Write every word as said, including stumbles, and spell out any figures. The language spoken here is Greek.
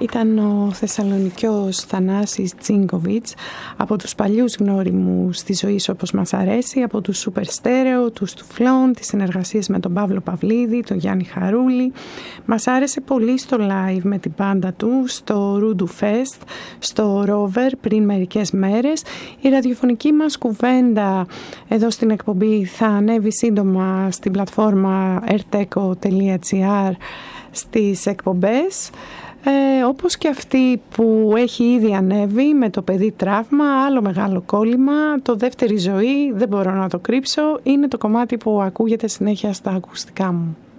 Ήταν ο Θεσσαλονικιός Θανάσης Τζίνκοβιτς, από τους παλιούς γνώριμους της ζωής όπως μας αρέσει, από τους Super Stereo, τους Τουφλών, τις συνεργασίες με τον Παύλο Παυλίδη, τον Γιάννη Χαρούλη. Μας άρεσε πολύ στο live με την μπάντα του, στο Ρούντου Fest, στο Rover πριν μερικές μέρες. Η ραδιοφωνική μας κουβέντα εδώ στην εκπομπή θα ανέβει σύντομα στην πλατφόρμα erteco τελεία gr στις εκπομπές. Ε, όπως και αυτή που έχει ήδη ανέβει με το παιδί τραύμα, άλλο μεγάλο κόλλημα, το δεύτερη ζωή, δεν μπορώ να το κρύψω, είναι το κομμάτι που ακούγεται συνέχεια στα ακουστικά μου.